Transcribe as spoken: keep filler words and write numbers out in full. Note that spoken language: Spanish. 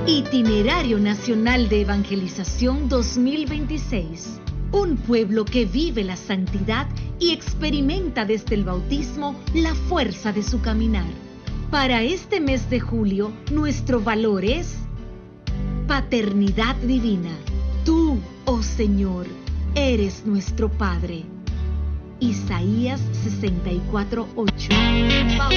Itinerario Nacional de Evangelización dos mil veintiséis. Un pueblo que vive la santidad y experimenta desde el bautismo la fuerza de su caminar. Para este mes de julio, nuestro valor es paternidad divina. Tú, oh Señor, eres nuestro Padre. Isaías sesenta y cuatro, ocho.